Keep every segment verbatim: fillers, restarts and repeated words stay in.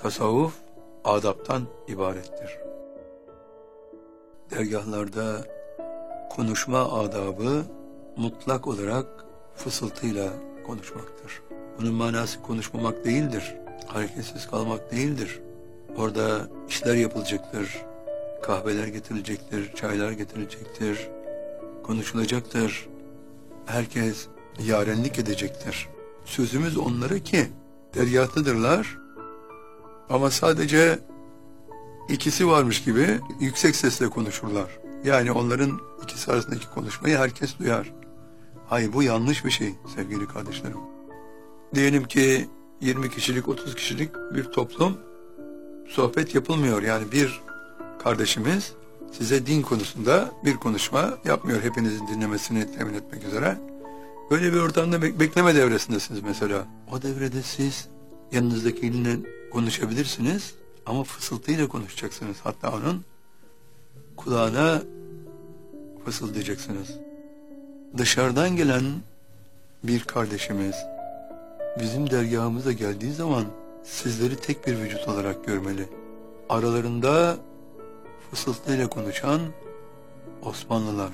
Tasavvuf adaptan ibarettir. Dergahlarda konuşma adabı mutlak olarak fısıltıyla konuşmaktır. Bunun manası konuşmamak değildir, hareketsiz kalmak değildir. Orada işler yapılacaktır, kahveler getirilecektir, çaylar getirilecektir, konuşulacaktır. Herkes yarenlik edecektir. Sözümüz onlara ki dergahtadırlar ama sadece ikisi varmış gibi yüksek sesle konuşurlar. Yani onların ikisi arasındaki konuşmayı herkes duyar. Hayır, bu yanlış bir şey sevgili kardeşlerim. Diyelim ki yirmi kişilik, otuz kişilik bir toplum, sohbet yapılmıyor. Yani bir kardeşimiz size din konusunda bir konuşma yapmıyor, hepinizin dinlemesini temin etmek üzere. Böyle bir ortamda be- bekleme devresindesiniz mesela. O devrede siz yanınızdakiyle konuşabilirsiniz ama fısıltıyla konuşacaksınız. Hatta onun kulağına fısıldayacaksınız. Dışarıdan gelen bir kardeşimiz bizim dergahımıza geldiği zaman sizleri tek bir vücut olarak görmeli. Aralarında fısıltıyla konuşan Osmanlılar.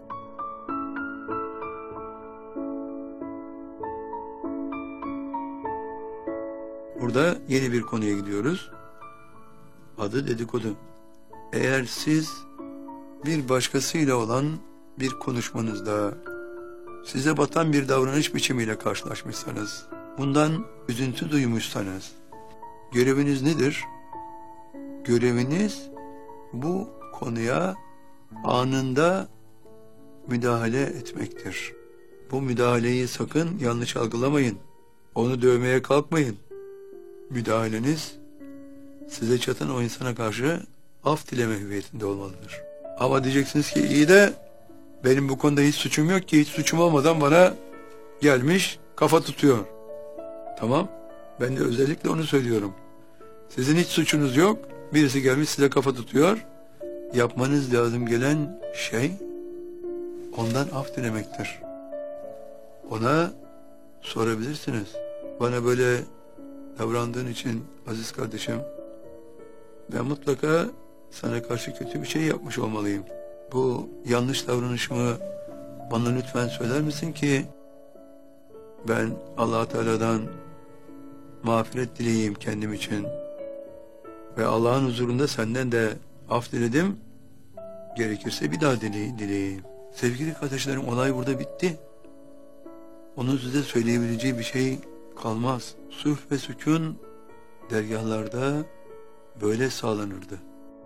Burada yeni bir konuya gidiyoruz. Adı dedikodu. Eğer siz bir başkasıyla olan bir konuşmanızda size batan bir davranış biçimiyle karşılaşmışsanız, bundan üzüntü duymuşsanız, göreviniz nedir? Göreviniz bu konuya anında müdahale etmektir. Bu müdahaleyi sakın yanlış algılamayın. Onu dövmeye kalkmayın. Müdahaleniz size çatan o insana karşı af dileme hüviyetinde olmalıdır. Ama diyeceksiniz ki iyi de benim bu konuda hiç suçum yok ki, hiç suçum olmadan bana gelmiş kafa tutuyor. Tamam, ben de özellikle onu söylüyorum. Sizin hiç suçunuz yok, birisi gelmiş size kafa tutuyor. Yapmanız lazım gelen şey ondan af dilemektir. Ona sorabilirsiniz. Bana böyle davrandığın için aziz kardeşim, ben mutlaka sana karşı kötü bir şey yapmış olmalıyım. Bu yanlış davranışımı bana lütfen söyler misin ki ben Allah-u Teala'dan mağfiret dileyeyim kendim için ve Allah'ın huzurunda senden de af diledim, gerekirse bir daha dile dileyeyim. Sevgili kardeşlerim, olay burada bitti. Onun size söyleyebileceği bir şey kalmaz. Sulh ve sükun dergahlarda böyle sağlanırdı.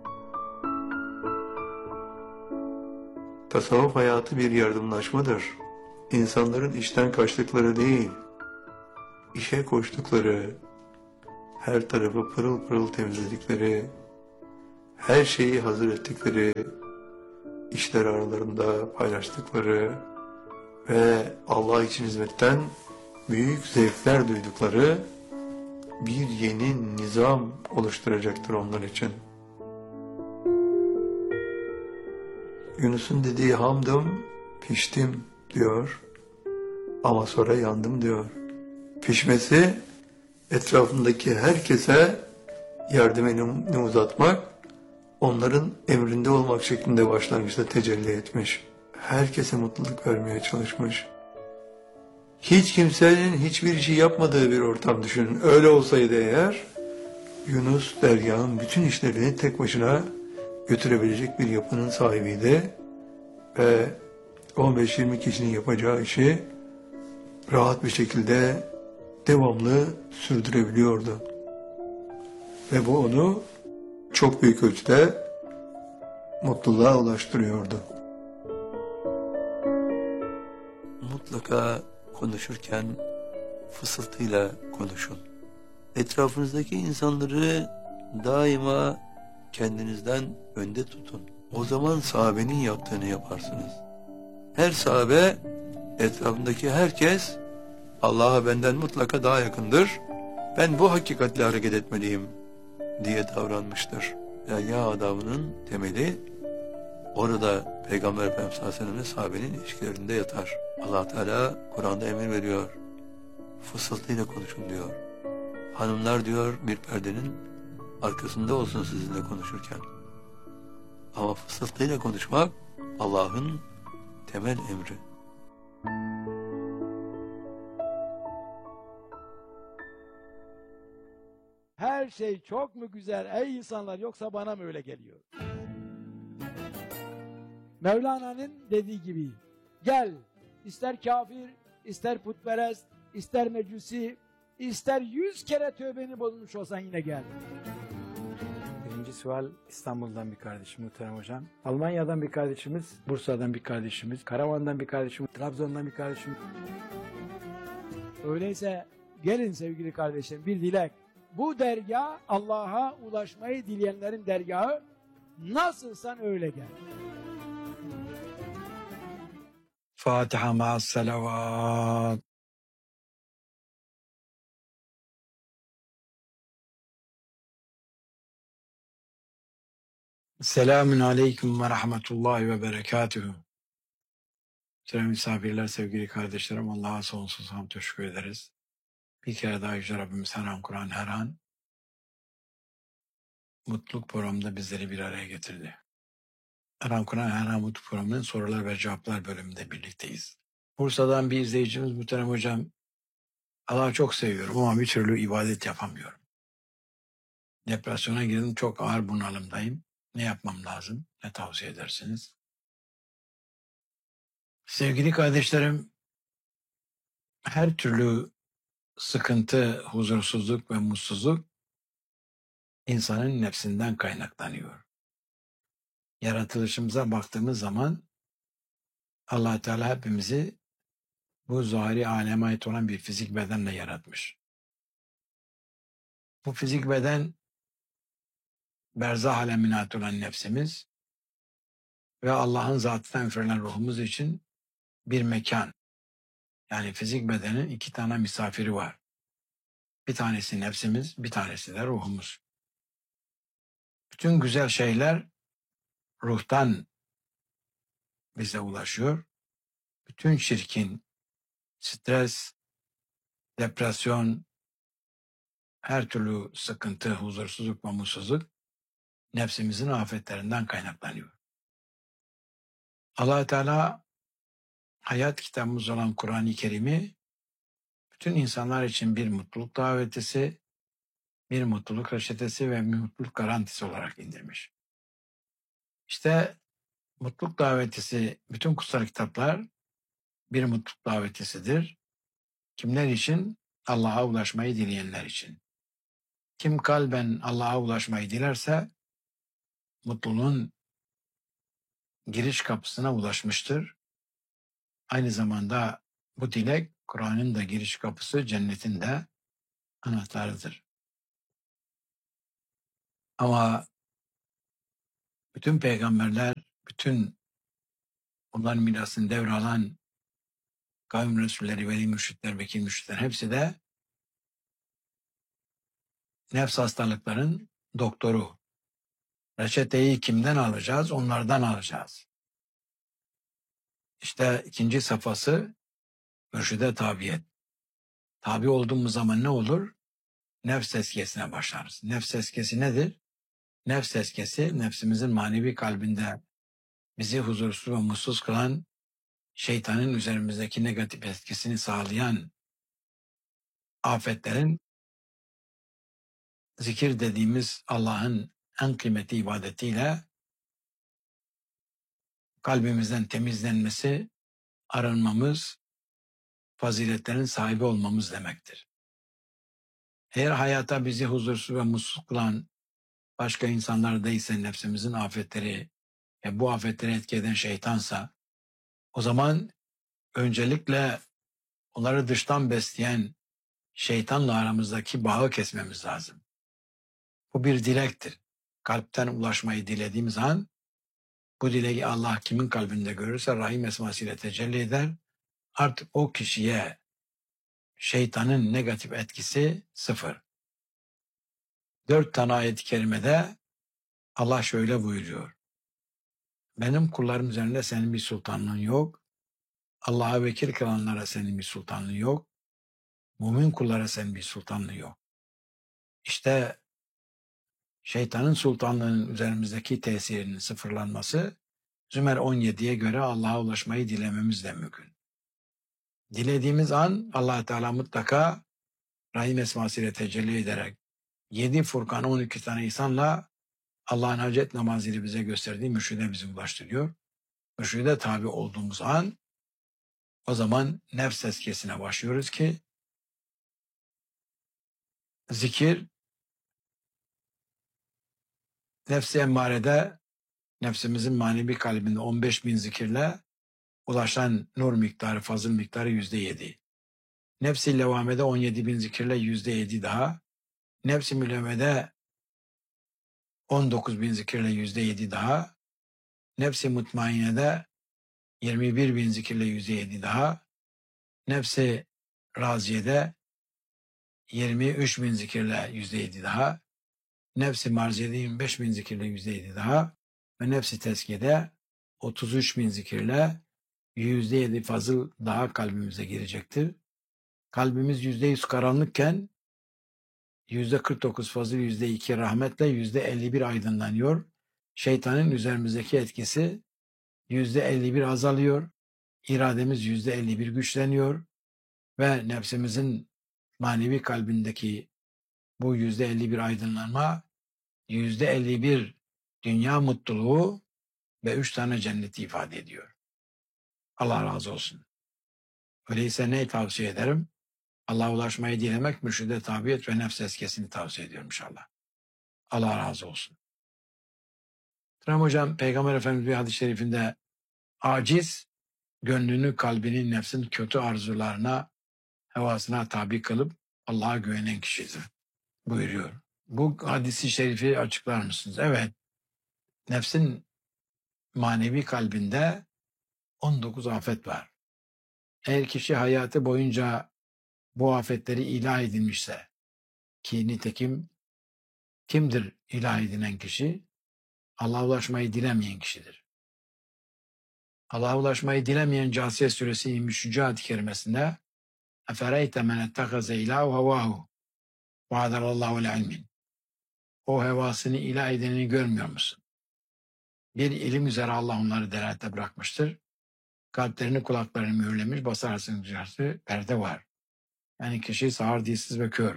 Tasavvuf hayatı bir yardımlaşmadır. İnsanların işten kaçtıkları değil, işe koştukları, her tarafı pırıl pırıl temizledikleri, her şeyi hazır ettikleri, işler aralarında paylaştıkları ve Allah için hizmetten büyük zevkler duydukları bir yeni nizam oluşturacaktır onlar için. Yunus'un dediği hamdım, piştim diyor ama sonra yandım diyor. Pişmesi etrafındaki herkese yardım elini uzatmak, onların emrinde olmak şeklinde başlangıçta tecelli etmiş. Herkese mutluluk vermeye çalışmış. Hiç kimsenin hiçbir şey yapmadığı bir ortam düşünün. Öyle olsaydı eğer, Yunus dergahın bütün işlerini tek başına götürebilecek bir yapının sahibiydi ve on beş yirmi kişinin yapacağı işi rahat bir şekilde devamlı sürdürebiliyordu. Ve bu onu çok büyük ölçüde mutluluğa ulaştırıyordu. Mutlaka konuşurken fısıltıyla konuşun. Etrafınızdaki insanları daima kendinizden önde tutun. O zaman sahabenin yaptığını yaparsınız. Her sahabe, etrafındaki herkes Allah'a benden mutlaka daha yakındır, ben bu hakikatle hareket etmeliyim diye davranmıştır. Dergâh adabının temeli orada Peygamber Efendimiz sallallahu aleyhi ve sellem sahabenin ilişkilerinde yatar. Allah Teala Kur'an'da emir veriyor. Fısıltıyla konuşun diyor. Hanımlar diyor bir perdenin arkasında olsun sizinle konuşurken. Ama fısıltıyla konuşmak Allah'ın temel emri. Her şey çok mu güzel ey insanlar, yoksa bana mı öyle geliyor? Mevlana'nın dediği gibi, gel ister kafir, ister putperest, ister mecusi, ister yüz kere tövbeni bozmuş olsan yine gel. Birinci sual İstanbul'dan bir kardeşim muhterem hocam. Almanya'dan bir kardeşimiz, Bursa'dan bir kardeşimiz, Karaman'dan bir kardeşim, Trabzon'dan bir kardeşim. Öyleyse gelin sevgili kardeşlerim, bir dilek. Bu dergah Allah'a ulaşmayı dileyenlerin dergahı, nasılsan öyle gel. Fatiha ma'as salavat. Selamun aleyküm ve rahmetullahi ve berekatühü. Muhterem misafirler, sevgili kardeşlerim, Allah'a sonsuz hamd teşekkür ederiz. Bir kere daha Yüce Rabbimiz her an Kur'an her an mutluluk programında bizleri bir araya getirdi. Her an Kur'an her an mutluluk programının sorular ve cevaplar bölümünde birlikteyiz. Bursa'dan bir izleyicimiz muhterem hocam, Allah'ı çok seviyorum ama bir türlü ibadet yapamıyorum. Depresyona girdim, çok ağır bunalımdayım. Ne yapmam lazım? Ne tavsiye edersiniz? Sevgili kardeşlerim, her türlü sıkıntı, huzursuzluk ve mutsuzluk insanın nefsinden kaynaklanıyor. Yaratılışımıza baktığımız zaman Allah Teala hepimizi bu zahiri aleme ait olan bir fizik bedenle yaratmış. Bu fizik beden berzah alemine ait olan nefsimiz ve Allah'ın zatından üflenen ruhumuz için bir mekan. Yani fizik bedenin iki tane misafiri var. Bir tanesi nefsimiz, bir tanesi de ruhumuz. Bütün güzel şeyler ruhtan bize ulaşıyor. Bütün çirkin, stres, depresyon, her türlü sıkıntı, huzursuzluk ve mutsuzluk nefsimizin afetlerinden kaynaklanıyor. Allah Teala hayat kitabımız olan Kur'an-ı Kerim'i bütün insanlar için bir mutluluk davetisi, bir mutluluk reçetesi ve bir mutluluk garantisi olarak indirmiş. İşte mutluluk davetisi, bütün kutsal kitaplar bir mutluluk davetisidir. Kimler için? Allah'a ulaşmayı dileyenler için. Kim kalben Allah'a ulaşmayı dilerse mutluluğun giriş kapısına ulaşmıştır. Aynı zamanda bu dilek Kur'an'ın da giriş kapısı, cennetin de anahtarıdır. Ama bütün peygamberler, bütün onların mirasını devralan kavim resulleri, veli mürşitler, vekil mürşitler hepsi de nefs hastalıkların doktoru. Reçeteyi kimden alacağız? Onlardan alacağız. İşte ikinci safhası mürşide tabiyet. Tabi olduğumuz zaman ne olur? Nefs tezkiyesine başlarız. Nefs tezkiyesi nedir? Nefs tezkiyesi, nefsimizin manevi kalbinde bizi huzursuz ve mutsuz kılan, şeytanın üzerimizdeki negatif etkisini sağlayan afetlerin zikir dediğimiz Allah'ın en kıymetli ibadetiyle kalbimizden temizlenmesi, arınmamız, faziletlerin sahibi olmamız demektir. Eğer hayata bizi huzursuz ve mutsuz kılan başka insanlar değilse, nefsimizin afetleri ve bu afetleri etki eden şeytansa, o zaman öncelikle onları dıştan besleyen şeytanla aramızdaki bağı kesmemiz lazım. Bu bir dilektir. Kalpten ulaşmayı dilediğimiz an, bu dileği Allah kimin kalbinde görürse Rahim esmasıyla tecelli eder. Artık o kişiye şeytanın negatif etkisi sıfır. Dört tane ayet-i kerimede Allah şöyle buyuruyor. Benim kullarım üzerinde senin bir sultanlığın yok. Allah'a vekil kılanlara senin bir sultanlığın yok. Mümin kullara senin bir sultanlığın yok. İşte şeytanın sultanlığının üzerimizdeki tesirinin sıfırlanması Zümer on yediye göre Allah'a ulaşmayı dilememizle mümkün. Dilediğimiz an Allah Teala mutlaka Rahim esmasıyla tecelli ederek yedi Furkan on iki tane insanla Allah'ın hacet namazıyla bize gösterdiği mürşide bizi ulaştırıyor. Mürşide tabi olduğumuz an o zaman nefs tezkiyesine başlıyoruz ki zikir nefs-i emmarede nefsimizin manevi kalbinde on beş bin zikirle ulaşan nur miktarı, fazıl miktarı yüzde yedi. Nefs-i levamede on yedi bin zikirle yüzde yedi daha. Nefs-i mülevmede on dokuz bin zikirle yüzde yedi daha. Nefs-i mutmainede yirmi bir bin zikirle yüzde yedi daha. Nefs-i raziyede yirmi üç bin zikirle yüzde yedi daha. Nefs-i marziyede yirmi beş bin zikirle yüzde yedi daha. Ve nefs-i tezkiyede otuz üç bin zikirle yüzde yedi fazıl daha kalbimize girecektir. Kalbimiz yüzde yüz karanlıkken yüzde kırk dokuz fazıl, yüzde iki rahmetle, yüzde elli bir aydınlanıyor. Şeytanın üzerimizdeki etkisi yüzde elli bir azalıyor. İrademiz yüzde elli bir güçleniyor. Ve nefsimizin manevi kalbindeki bu yüzde elli bir aydınlanma, yüzde elli bir dünya mutluluğu ve üç tane cenneti ifade ediyor. Allah razı olsun. Öyleyse neyi tavsiye ederim? Allah'a ulaşmayı dilemek, mürşide tabiyet ve nefs tezkiyesini tavsiye ediyorum inşallah. Allah razı olsun. Tamam hocam, Peygamber Efendimiz bir hadis-i şerifinde aciz, gönlünü, kalbini, nefsin kötü arzularına, hevasına tabi kılıp Allah'a güvenen kişidir buyuruyor. Bu hadisi şerifi açıklar mısınız? Evet, nefsin manevi kalbinde on dokuz afet var. Eğer kişi hayatı boyunca bu afetleri ilah edilmişse, ki nitekim kimdir ilah edinen kişi? Allah'a ulaşmayı dilemeyen kişidir. Allah'a ulaşmayı dilemeyen Câsiye Suresi yirmi üçüncü ayet-i kerimesinde اَفَرَيْتَ مَنَ اتَّخَذَ اِلَٰهُ هَوَاهُ وَعَدَلَ اللّٰهُ الْعِلْمٍ. O hevasını ilah edenini görmüyor musun? Bir ilim üzere Allah onları delalete bırakmıştır. Kalplerini, kulaklarını mühürlemiş, basarsın cihazı perde var. Yani kişi sağır, dilsiz ve kör.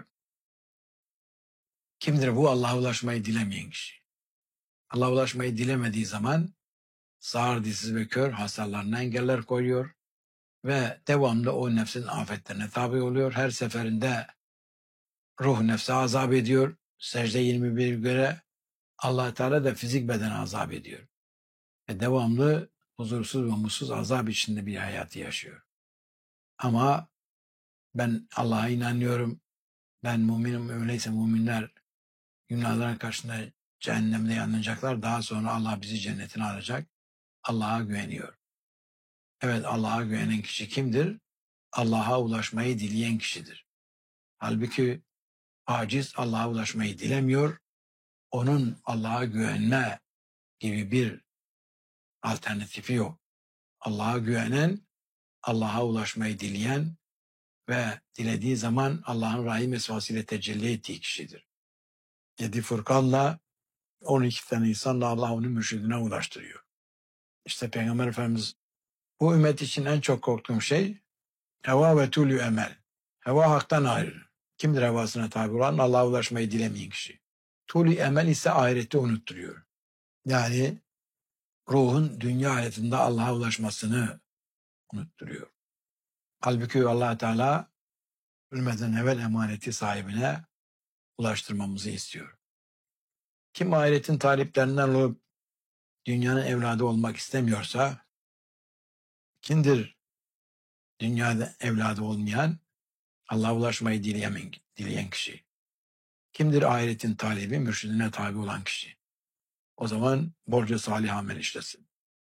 Kimdir bu? Allah'a ulaşmayı dilemeyen kişi. Allah'a ulaşmayı dilemediği zaman sağır, dilsiz ve kör hasarlarına engeller koyuyor ve devamlı o nefsin afetlerine tabi oluyor. Her seferinde ruh nefse azap ediyor. Secde yirmi bir göre Allah Teala da fizik bedene azap ediyor. Ve devamlı huzursuz ve mutsuz azap içinde bir hayatı yaşıyor. Ama ben Allah'a inanıyorum, ben müminim, öyleyse müminler günahların karşısında cehennemde yanacaklar. Daha sonra Allah bizi cennetine alacak. Allah'a güveniyor. Evet, Allah'a güvenen kişi kimdir? Allah'a ulaşmayı dileyen kişidir. Halbuki aciz Allah'a ulaşmayı dilemiyor. Onun Allah'a güvenme gibi bir alternatifi yok. Allah'a güvenen, Allah'a ulaşmayı dileyen ve dilediği zaman Allah'ın rahim esmasıyla tecelli ettiği kişidir. Yedi Furkan'la on iki tane insanla Allah onu mürşidine ulaştırıyor. İşte Peygamber Efendimiz bu ümmet için en çok korktuğum şey heva ve tulü emel. Heva haktan ayrı. Kimdir hevasına tabi olan? Allah'a ulaşmayı dilemeyen kişi. Tulü emel ise ahireti unutturuyor. Yani ruhun dünya hayatında Allah'a ulaşmasını unutturuyor. Halbuki Allah Teala ölmeden evvel emaneti sahibine ulaştırmamızı istiyor. Kim ahiretin taliplerinden olup dünyanın evladı olmak istemiyorsa, kimdir dünyada evladı olmayan? Allah'a ulaşmayı dileyen, dileyen kişi. Kimdir ahiretin talibi? Mürşidine tabi olan kişi. O zaman borcu salih amel işlesin.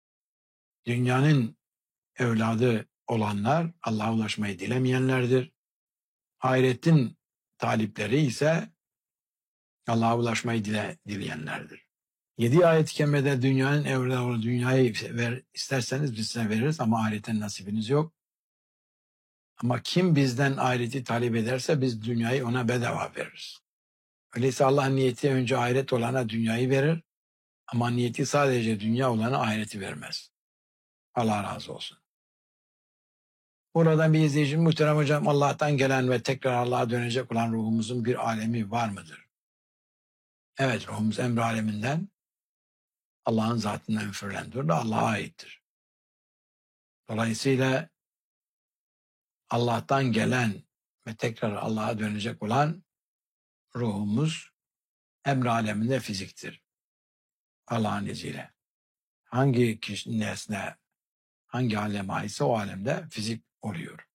Dünyanın evladı olanlar Allah'a ulaşmayı dilemeyenlerdir. Ahiretin talipleri ise Allah'a ulaşmayı dile, dileyenlerdir. Yedi ayet-i kerimede dünyanın evladı, dünyayı ver, isterseniz biz size veririz ama ahiretten nasibiniz yok. Ama kim bizden ahireti talep ederse biz dünyayı ona bedava veririz. Öyleyse Allah niyeti önce ahiret olana dünyayı verir ama niyeti sadece dünya olana ahireti vermez. Allah razı olsun. Buradan bir izleyicim, muhterem hocam, Allah'tan gelen ve tekrar Allah'a dönecek olan ruhumuzun bir alemi var mıdır? Evet, ruhumuz emr aleminden, Allah'ın zatından üfürlendir de Allah'a aittir. Dolayısıyla Allah'tan gelen ve tekrar Allah'a dönecek olan ruhumuz emr aleminde fiziktir. Allah'ın izniyle. Hangi kişi, nesne, hangi alem aitse o alemde fizik oluyor.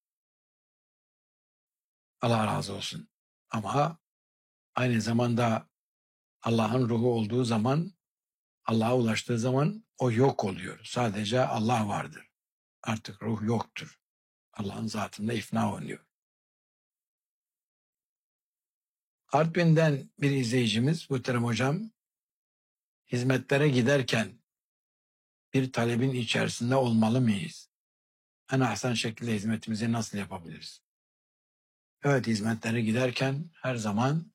Allah razı olsun. Ama aynı zamanda Allah'ın ruhu olduğu zaman, Allah'a ulaştığı zaman o yok oluyor. Sadece Allah vardır. Artık ruh yoktur. Allah'ın zatında ifna oluyor. Artvin'den bir izleyicimiz, muhterem hocam, hizmetlere giderken bir talebin içerisinde olmalı mıyız? En ahsen şekilde hizmetimizi nasıl yapabiliriz? Evet, hizmetlere giderken her zaman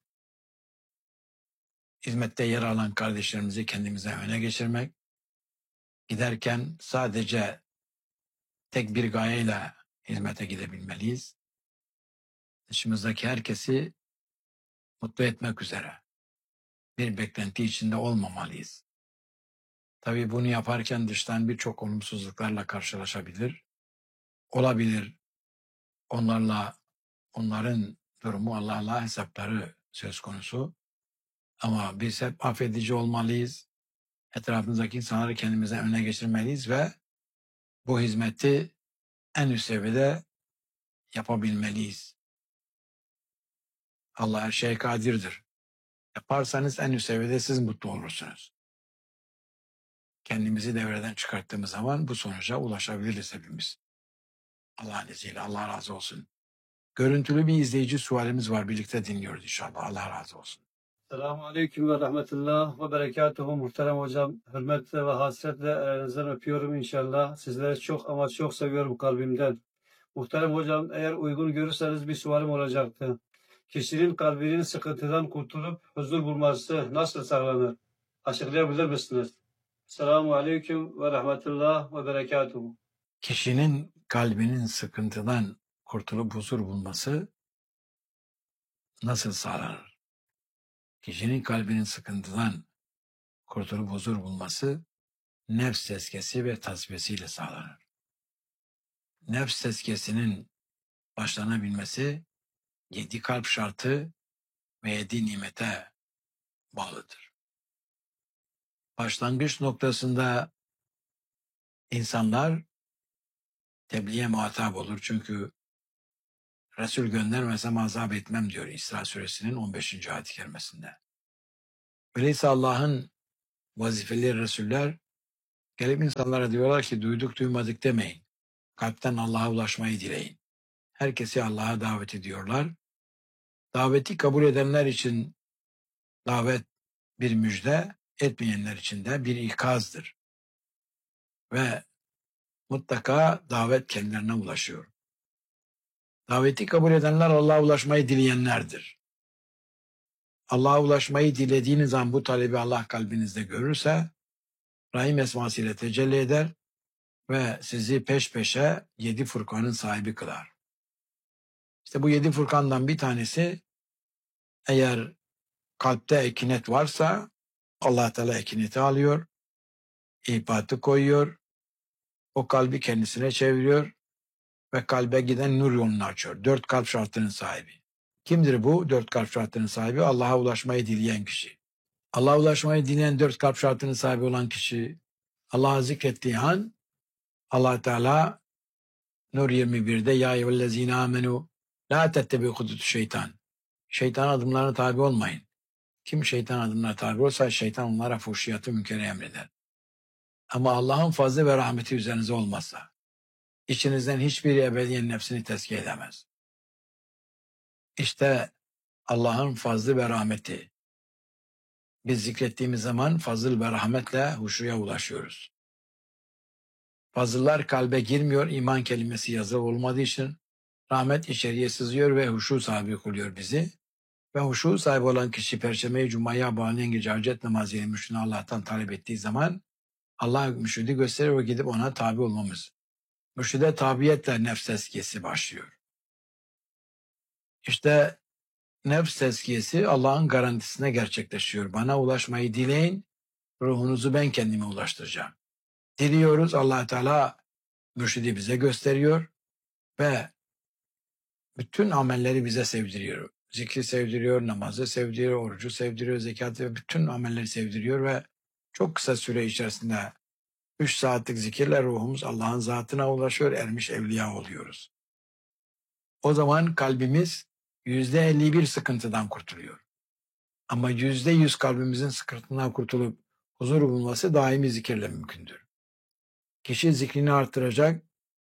hizmette yer alan kardeşlerimizi kendimize öne geçirmek, giderken sadece tek bir gayeyle hizmete gidebilmeliyiz. Dışımızdaki herkesi mutlu etmek üzere bir beklenti içinde olmamalıyız. Tabii bunu yaparken dıştan birçok olumsuzluklarla karşılaşabilir. Olabilir. Onlarla, onların durumu Allah'la hesapları söz konusu. Ama biz hep affedici olmalıyız. Etrafımızdaki insanları kendimize öne geçirmeliyiz ve bu hizmeti en üst seviyede yapabilmeliyiz. Allah her şeye kadirdir. Yaparsanız en üst seviyede siz mutlu olursunuz. Kendimizi devreden çıkarttığımız zaman bu sonuca ulaşabiliriz hepimiz. Allah'ın izniyle, Allah razı olsun. Görüntülü bir izleyici sualimiz var. Birlikte dinliyoruz inşallah. Allah razı olsun. Selamun Aleyküm ve Rahmetullah ve Berekatuhu. Muhterem hocam, hürmetle ve hasretle elinizden öpüyorum inşallah. Sizleri çok ama çok seviyorum kalbimden. Muhterem hocam, eğer uygun görürseniz bir sualim olacaktı. Kişinin kalbinin sıkıntıdan kurtulup huzur bulması nasıl sağlanır? Açıklayabilir misiniz? Selamun Aleyküm ve Rahmetullah ve Berekatuhu. Kişinin kalbinin sıkıntıdan kurtulup huzur bulması nasıl sağlanır? Kişinin kalbinin sıkıntıdan kurtulup huzur bulması nefs tezkiyesi ve tasfiyesiyle sağlanır. Nefs tezkiyesinin başlanabilmesi yedi kalp şartı ve yedi nimete bağlıdır. Başlangıç noktasında insanlar tebliğe muhatap olur. Çünkü Resul göndermesem azap etmem diyor İsra suresinin on beşinci ayet-i kerimesinde. Öyleyse Allah'ın vazifeli Resuller gelip insanlara diyorlar ki duyduk duymadık demeyin. Kalpten Allah'a ulaşmayı dileyin. Herkesi Allah'a davet ediyorlar. Daveti kabul edenler için davet bir müjde, etmeyenler için de bir ikazdır. Ve mutlaka davet kendilerine ulaşıyor. Daveti kabul edenler Allah'a ulaşmayı dileyenlerdir. Allah'a ulaşmayı dilediğiniz zaman bu talebi Allah kalbinizde görürse Rahim esmasıyla tecelli eder ve sizi peş peşe yedi furkanın sahibi kılar. İşte bu yedi furkandan bir tanesi, eğer kalpte ekinet varsa Allah Teala ekineti alıyor, ibatı koyuyor, o kalbi kendisine çeviriyor ve kalbe giden nur yolunu açıyor. Dört kalp şartının sahibi. Kimdir bu dört kalp şartının sahibi? Allah'a ulaşmayı dileyen kişi. Allah'a ulaşmayı dileyen dört kalp şartının sahibi olan kişi, Allah'ı zikrettiği an Allah Teala Nur yirmi birde ya eyyühellezine amenu la tettebi hudutu şeytan. Şeytan adımlarına tabi olmayın. Kim şeytan adımlarına tabi olsa şeytan onlara fuhşiyatı münkeri emreder. Ama Allah'ın fazlı ve rahmeti üzerinize olmazsa içinizden hiçbiri ebediyen nefsini tezkiye edemez. İşte Allah'ın fazlı ve rahmeti. Biz zikrettiğimiz zaman fazıl ve rahmetle huşuya ulaşıyoruz. Fazıllar kalbe girmiyor, iman kelimesi yazılı olmadığı için rahmet içeriye sızıyor ve huşu sahibi kılıyor bizi. Ve huşu sahibi olan kişi Perşembe-i Cuma'ya bağlayan gece hacet namazıyla mürşidini Allah'tan talep ettiği zaman Allah mürşidi gösterir ve gidip ona tabi olmamız. Mürşide tabiyetle nefs tezkiyesi başlıyor. İşte nefs tezkiyesi Allah'ın garantisine gerçekleşiyor. Bana ulaşmayı dileyin, ruhunuzu ben kendime ulaştıracağım. Diliyoruz, Allah Teala mürşidi bize gösteriyor ve bütün amelleri bize sevdiriyor. Zikri sevdiriyor, namazı sevdiriyor, orucu sevdiriyor, zekatı ve bütün amelleri sevdiriyor ve çok kısa süre içerisinde üç saatlik zikirle ruhumuz Allah'ın zatına ulaşıyor, ermiş evliya oluyoruz. O zaman kalbimiz yüzde elli bir sıkıntıdan kurtuluyor. Ama yüzde yüz kalbimizin sıkıntından kurtulup huzur bulması daimi zikirle mümkündür. Kişi zikrini artıracak,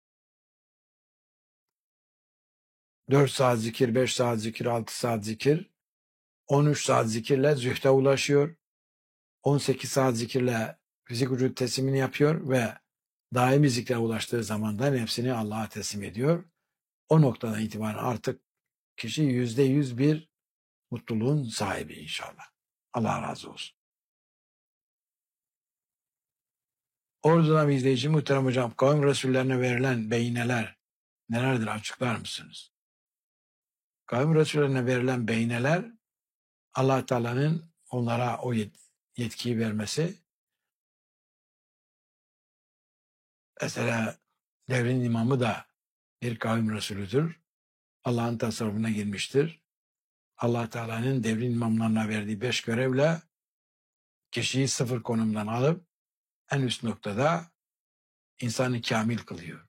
dört saat zikir, beş saat zikir, altı saat zikir, on üç saat zikirle zühde ulaşıyor, on sekiz saat zikirle fizik vücut teslimini yapıyor ve daimi zikre ulaştığı zaman da nefsini Allah'a teslim ediyor. O noktadan itibaren artık kişi yüzde yüz bir mutluluğun sahibi inşallah. Allah razı olsun. Oradan bir izleyici muhterem hocam, kavim resullerine verilen beyneler nelerdir açıklar mısınız? Kavim resullerine verilen beyneler Allah Teala'nın onlara o yet- yetkiyi vermesi. Mesela devrin imamı da bir kavim resulüdür. Allah'ın tasarrufuna girmiştir. Allah Teala'nın devrin imamlarına verdiği beş görevle kişiyi sıfır konumdan alıp en üst noktada insanı kamil kılıyor.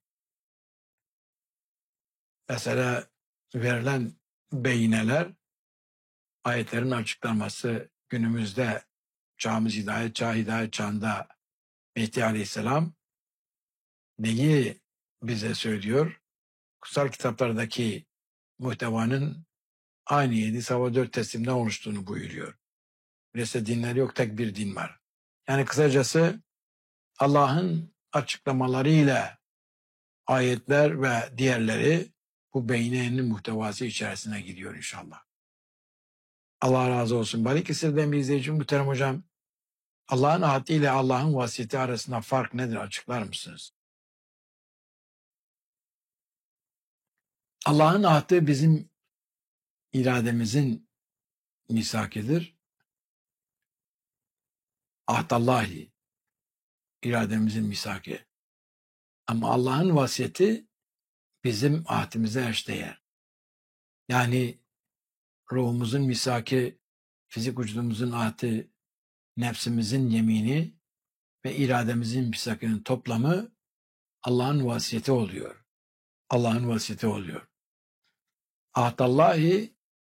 Mesela verilen beyineler, ayetlerin açıklanması günümüzde çağımız hidayet, çağ hidayet çağında Mehdi Aleyhisselam neyi bize söylüyor? Kutsal kitaplardaki muhtevanın aynı yedi sabah dört teslimden oluştuğunu buyuruyor. Öyleyse dinler yok, tek bir din var. Yani kısacası Allah'ın açıklamalarıyla ayetler ve diğerleri bu beynenin muhtevası içerisine gidiyor inşallah. Allah razı olsun. Balıkesir'den bir izleyicim muhterem hocam. Allah'ın ahdi ile Allah'ın vasiyeti arasında fark nedir açıklar mısınız? Allah'ın ahdi bizim irademizin misakidir. Ahdallahi irademizin misaki. Ama Allah'ın vasiyeti bizim ahdimize eşdeğer. Yani ruhumuzun misaki, fizik vücudumuzun ahdi, nefsimizin yemini ve irademizin misakinin toplamı Allah'ın vasiyeti oluyor. Allah'ın vasiyeti oluyor. Ahdallahi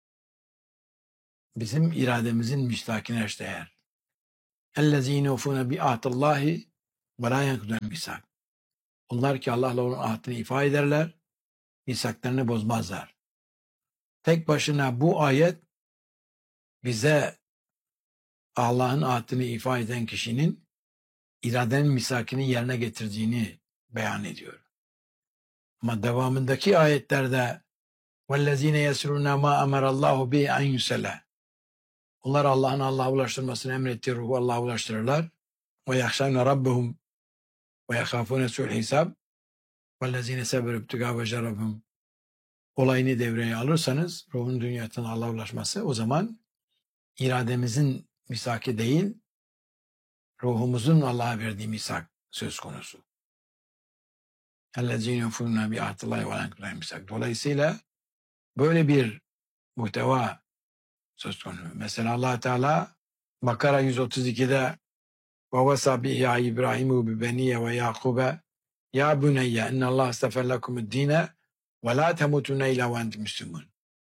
bizim irademizin misakine eşdeğer. اَلَّذ۪ينَ اُفُونَ بِعَهْدِ اللّٰهِ وَلَا يَنْقُضُونَ الْمِيثَاقَ. Onlar ki Allah'la onun ahdini ifa ederler, misaklarını bozmazlar. Tek başına bu ayet bize Allah'ın ahdini ifa eden kişinin iradenin misakini yerine getirdiğini beyan ediyor. Ama devamındaki ayetlerde وَالَّذ۪ينَ يَسْرُونَ مَا أَمَرَ اللّٰهُ بِهِ اَنْ يُسَلَى. Onlar Allah'ın Allah'a ulaştırmasını emrettiği ruhu Allah'a ulaştırırlar. وَيَخْشَوْنَ رَبَّهُمْ وَيَخَافُونَ سُوءَ الْحِسَابِ وَالَّذ۪ينَ سَبَرُوا ابْتِغَاءَ وَجْهِ رَبِّهِمْ. Olayını devreye alırsanız ruhun dünyasına Allah'a ulaşması, o zaman irademizin misaki değil, ruhumuzun Allah'a verdiği misak söz konusu. اَلَّذ۪ينَ يُفُونَ بِعَهْدِ اللّٰهِ وَلَا يَنْقُضُونَ الْمِيثَاقَ. Dolayısıyla böyle bir muhteva söz konusu. Mesela Allah Teala Bakara yüz otuz ikide وَوَسَى بِهِ İbrahim'u بِبَنِيَّ وَيَعْقُبَ يَا بُنَيَّ اِنَّ اللّٰهَ اسْتَفَى لَكُمُ الدِّينَ وَلَا تَمُوتُنَّ اِلَّا وَاَنْتُمْ مُسْلِمُونَ.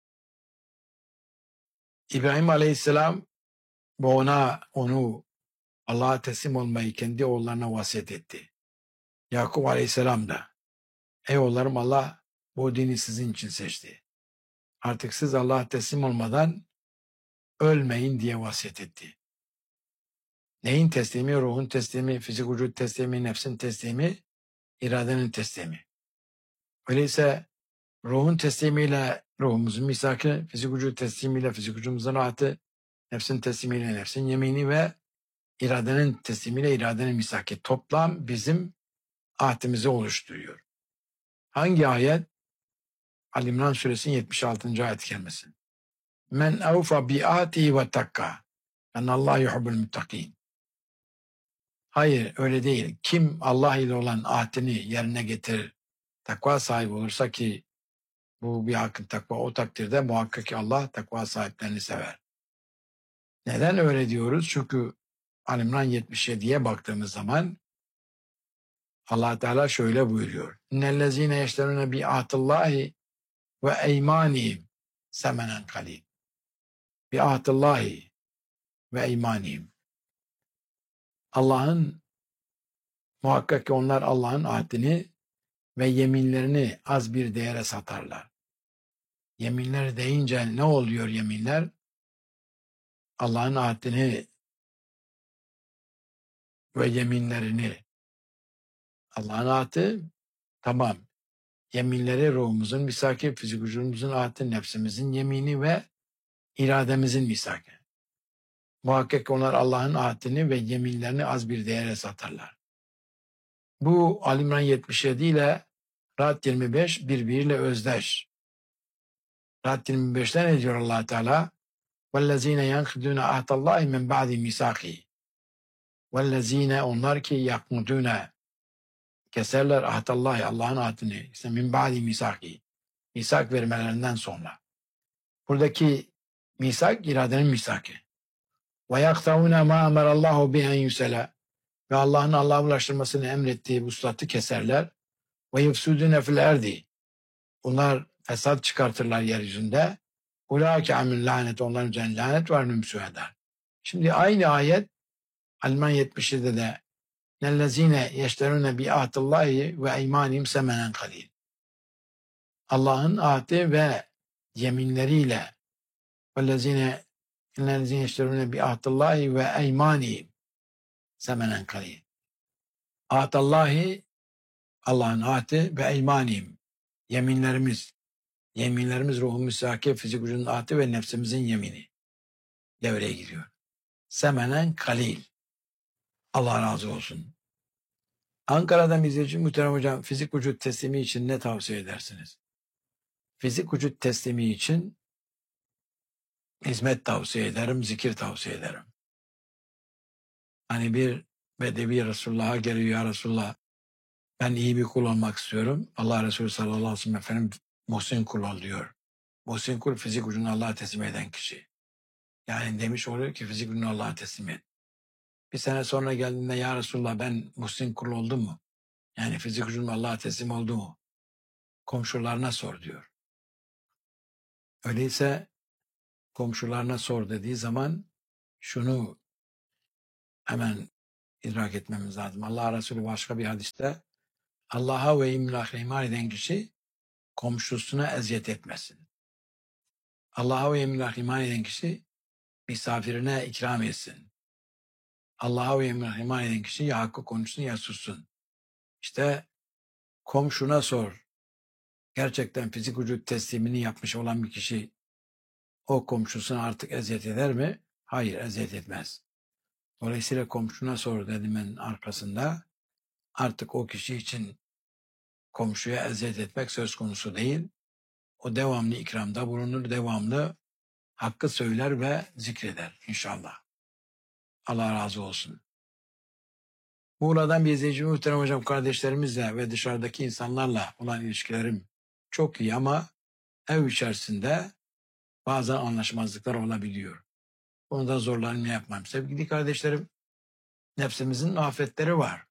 İbrahim Aleyhisselam ve ona onu Allah'a teslim olmayı kendi oğullarına vasiyet etti. Yakup Aleyhisselam da ey oğullarım, Allah bu dini sizin için seçti. Artık siz Allah'a teslim olmadan ölmeyin diye vasiyet etti. Neyin teslimi? Ruhun teslimi, fizik vücut teslimi, nefsin teslimi, iradenin teslimi. Öyleyse ruhun teslimiyle ruhumuzun misakı, fizik vücut teslimiyle fizik vücudumuzun rahatı, nefsin teslimiyle nefsin yemini ve iradenin teslimiyle iradenin misaki. Toplam bizim ahdimizi oluşturuyor. Hangi ayet? Ali-İmran suresinin yetmiş altıncı ayet kelimesi. Men evfa bi'ati ve takka. Enallahu yuhibbul muttakin. Hayır, öyle değil. Kim Allah ile olan ahdini yerine getirir, takva sahibi olursa, ki bu bir hakkın takva, o takdirde muhakkak ki Allah takva sahiplerini sever. Neden öyle diyoruz? Çünkü Ali-İmran yetmiş yediye baktığımız zaman Allah Teala şöyle buyuruyor. İnnellezîne yeşterûne bi'ahdillahi ve eymanihim semenen kalîl. Bi'ahdillahi ve eymanihim. Allah'ın, muhakkak ki onlar Allah'ın ahdini ve yeminlerini az bir değere satarlar. Yeminler deyince ne oluyor yeminler? Allah'ın ahdini ve yeminlerini. Allah'ın ahdi tamam. Yeminleri ruhumuzun misaki, fizik vücudumuzun ahdi, nefsimizin yemini ve irademizin misaki. Muhakkak ki onlar Allah'ın ahdini ve yeminlerini az bir değere satarlar. Bu Ali-İmran yetmiş yedi ile Ra'd yirmi beş birbiriyle özdeş. Ra'd yirmi beşte ne diyor Allah Teala? وَالَّذ۪ينَ يَنْخِدُونَ اَهْدَ اللّٰهِ مِنْ بَعْدِ مِسَاقِهِ. وَالَّذ۪ينَ onlar ki yakmudune keserler ahdallahi, Allah'ın ahdini, işte min ba'di misaki, misak vermelerinden sonra. Buradaki misak iradenin misaki. Ve yaktavune ma emerallahu bihen yusela, ve Allah'ın Allah'a ulaştırmasını emrettiği vuslatı keserler. Ve yufsudune fil erdi, bunlar fesat çıkartırlar yeryüzünde. Ulaike amil lanet, onların üzerine lanet var, nümsü eder. Şimdi aynı ayet Ali-İmran yetmiş yedide de nellezine yeşterune bi ahdillahi ve eymanihim semenen kalil. Allah'ın ahdi ve yeminleriyle vellezine nellezine yeşterune bi ahdillahi ve eymanihim semenen kalil. Ahdallahi Allah'ın ahdi ve eymanihim yeminlerimiz. Yeminlerimiz ruhun misaki, fizik vücudun ahdi ve nefsimizin yemini devreye giriyor. Semenen kalil. Allah razı olsun. Ankara'dan izleyici muhterem hocam, fizik vücut teslimi için ne tavsiye edersiniz? Fizik vücut teslimi için hizmet tavsiye ederim, zikir tavsiye ederim. Hani bir bedevi Resulullah'a geliyor, ya Resulullah ben iyi bir kul olmak istiyorum. Allah Resulü sallallahu aleyhi ve sellem efendim muhsin kul ol diyor. Muhsin kul fizik vücudunu Allah'a teslim eden kişi. Yani demiş oluyor ki fizik vücudunu Allah'a teslim et. Bir sene sonra geldiğinde ya Resulullah ben muhsin kul oldum mu? Yani fizik vücudum Allah'a teslim oldu mu? Komşularına sor diyor. Öyleyse komşularına sor dediği zaman şunu hemen idrak etmemiz lazım. Allah Resulü başka bir hadiste Allah'a ve imlâh iman eden kişi komşusuna eziyet etmesin. Allah'a ve imlâh iman eden kişi misafirine ikram etsin. Allah'a ve imlâh iman eden kişi ya hakkı konuşsun ya sussun. İşte komşuna sor. Gerçekten fizik vücut teslimini yapmış olan bir kişi o komşusuna artık eziyet eder mi? Hayır, eziyet etmez. Dolayısıyla komşuna sor dediğimin arkasında artık o kişi için komşuya eziyet etmek söz konusu değil. O devamlı ikramda bulunur, devamlı hakkı söyler ve zikreder inşallah. Allah razı olsun. Muğla'dan bir izleyici muhterem hocam, kardeşlerimizle ve dışarıdaki insanlarla olan ilişkilerim çok iyi ama ev içerisinde bazen anlaşmazlıklar olabiliyor. Bunu da zorlanma yapmam. Sevgili kardeşlerim, nefsimizin afetleri var.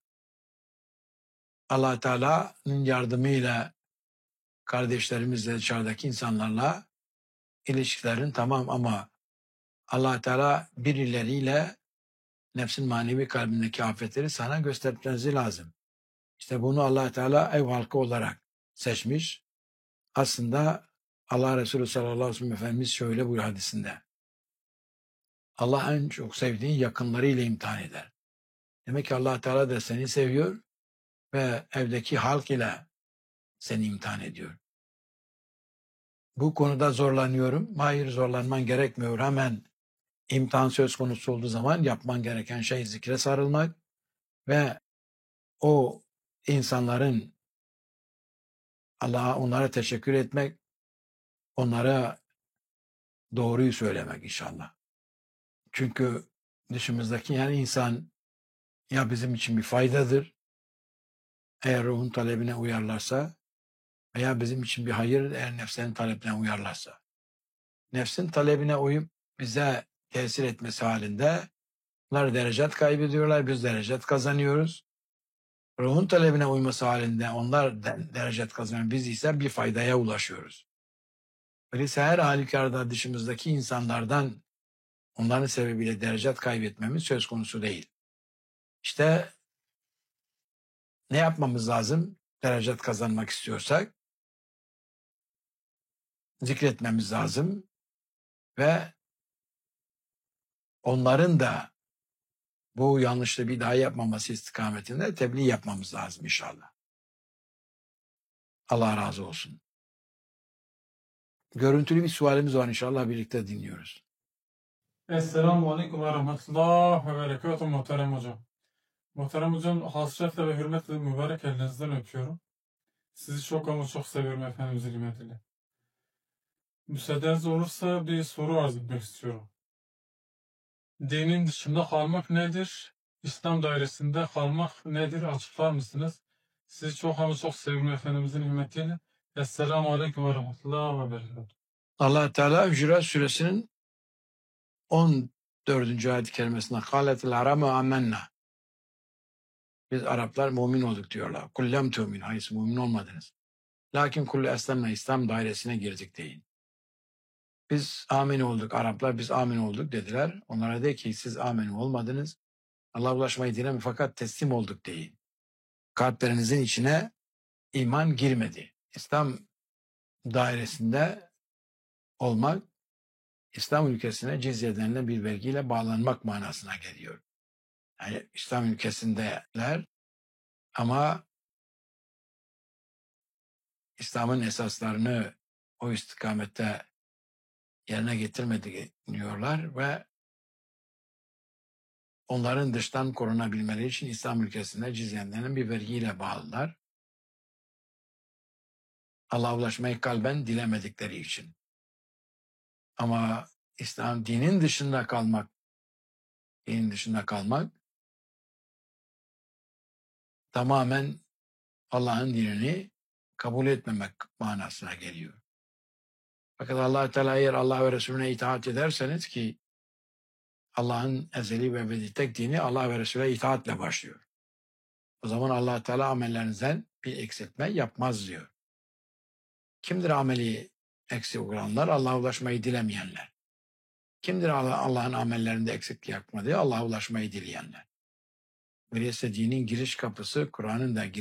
Allah Teala'nın yardımıyla kardeşlerimizle, dışarıdaki insanlarla ilişkilerin tamam ama Allah Teala birileriyle nefsin manevi kalbindeki afetleri sana göstermesi lazım. İşte bunu Allah Teala ev halkı olarak seçmiş. Aslında Allah Resulü sallallahu aleyhi ve sellem Efendimiz şöyle buyuruyor hadisinde. Allah en çok sevdiğin yakınlarıyla imtihan eder. Demek ki Allah Teala da seni seviyor ve evdeki halk ile seni imtihan ediyor. bu konuda zorlanıyorum. Hayır, zorlanman gerekmiyor. Hemen imtihan söz konusu olduğu zaman yapman gereken şey zikre sarılmak ve o insanların Allah'a, onlara teşekkür etmek, onlara doğruyu söylemek inşallah. Çünkü dışımızdaki yani insan ya bizim için bir faydadır, eğer ruhun talebine uyarlarsa, veya bizim için bir hayır, eğer nefsinin talebine uyarlarsa. Nefsin talebine uyup bize tesir etmesi halinde onlar derecet kaybediyorlar, biz derecet kazanıyoruz. Ruhun talebine uyması halinde onlar de, derecet kazanıyor, biz ise bir faydaya ulaşıyoruz. Öyleyse her halükarda dışımızdaki insanlardan onların sebebiyle derecet kaybetmemiz söz konusu değil. İşte ne yapmamız lazım derecet kazanmak istiyorsak? Zikretmemiz lazım ve onların da bu yanlışlığı bir daha yapmaması istikametinde tebliğ yapmamız lazım inşallah. Allah razı olsun. Görüntülü bir sualimiz var, inşallah birlikte dinliyoruz. Esselamu Aleyküm ve Rahmetullah ve Berekatuhu muhterem hocam. Muhterem hocam, hasretle ve hürmetle mübarek elinizden öpüyorum. Sizi çok ama çok seviyorum Efendimizin hürmetiyle. Müsaadeniz olursa bir soru arz etmek istiyorum. Dinin dışında kalmak nedir? İslam dairesinde kalmak nedir? Açıklar mısınız? Sizi çok ama çok seviyorum Efendimizin hürmetiyle. Esselamu Aleyküm ve Rahmetullah ve Berekatuhu. Allah Teala Hücurat Suresinin on dördüncü ayet-i kerimesinde "Kâletil aramu amennâ." Biz Araplar mümin olduk diyorlar. "Kullem tu'min." Hayır, mümin olmadınız. "Lakin kullu eslemne." İslam dairesine girdik deyin. Biz amin olduk. Araplar biz amin olduk dediler. Onlara de ki siz amin olmadınız. Allah'a ulaşmayı dilemeyin fakat teslim olduk deyin. Kalplerinizin içine iman girmedi. İslam dairesinde olmak, İslam ülkesine cizye denilen bir vergiyle bağlanmak manasına geliyor. Yani İslam ülkesindeler ama İslam'ın esaslarını o istikamette yerine getirmedi diyorlar ve onların dıştan korunabilmeleri için İslam ülkesinde cizye denilen bir vergiyle bağlılar. Allah'a ulaşmayı kalben dilemedikleri için. Ama İslam dinin dışında kalmak, dinin dışında kalmak tamamen Allah'ın dinini kabul etmemek manasına geliyor. Fakat Allah Teala eğer Allah ve Resulüne itaat ederseniz ki Allah'ın ezeli ve ebedi tek dini Allah ve Resulüne itaatle başlıyor. O zaman Allah Teala amellerinizden bir eksiltme yapmaz diyor. Kimdir ameli eksik olanlar? Allah'a ulaşmayı dilemeyenler. Kimdir Allah'ın amellerinde eksiklik yapmadığı? Allah'a ulaşmayı dileyenler. Öyleyse dinin giriş kapısı Kur'an'ın da